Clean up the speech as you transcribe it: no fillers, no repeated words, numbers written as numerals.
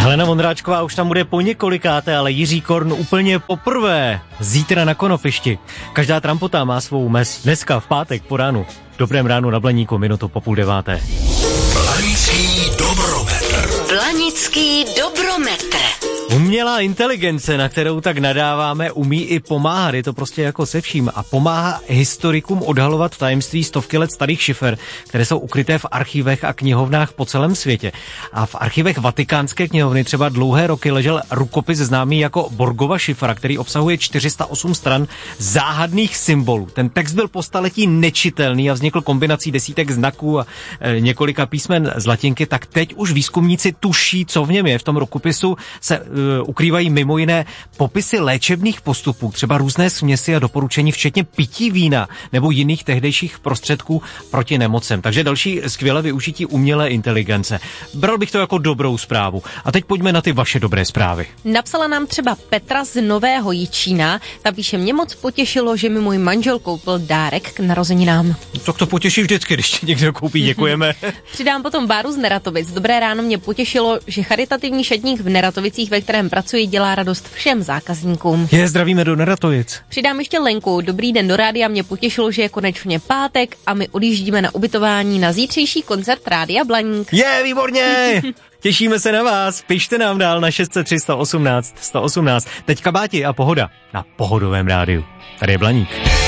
Helena Vondráčková už tam bude po několikáté, ale Jiří Korn úplně poprvé. Zítra na Konopišti. Každá trampota má svou mez. Dneska v pátek po ránu. Dobrém ránu na Blaníku, minutu po 8:30. Blanický dobrometr. Blanický dobrometr. Umělá inteligence, na kterou tak nadáváme, umí i pomáhat. Je to prostě jako se vším a pomáhá historikům odhalovat tajemství stovky let starých šifer, které jsou ukryté v archivech a knihovnách po celém světě. A v archivech Vatikánské knihovny třeba dlouhé roky ležel rukopis známý jako Borgova šifra, který obsahuje 408 stran záhadných symbolů. Ten text byl po staletí nečitelný a vznikl kombinací desítek znaků a několika písmen z latinky, tak teď už výzkumníci tuší, co v něm je. V tom rukopisu se ukrývají mimo jiné popisy léčebných postupů, třeba různé směsi a doporučení, včetně pití vína nebo jiných tehdejších prostředků proti nemocem. Takže další skvělé využití umělé inteligence. Bral bych to jako dobrou zprávu. A teď pojďme na ty vaše dobré zprávy. Napsala nám třeba Petra z Nového Jičína. Ta píše, mě moc potěšilo, že mi můj manžel koupil dárek k narozeninám. Tak to potěší vždycky, když ti někdo koupí, děkujeme. Přidám potom Báru z Neratovic. Dobré ráno, mě potěšilo, že charitativní šatník v Neratovicích, ve kterém pracuji, dělá radost všem zákazníkům. Zdravíme do Neratovic. Přidám ještě Lenku. Dobrý den do rádia, mě potěšilo, že je konečně pátek a my odjíždíme na ubytování na zítřejší koncert Rádia Blaník. Výborně! Těšíme se na vás. Pište nám dál na 603 118 118. Teďka Báti a Pohoda na Pohodovém rádiu. Tady je Blaník.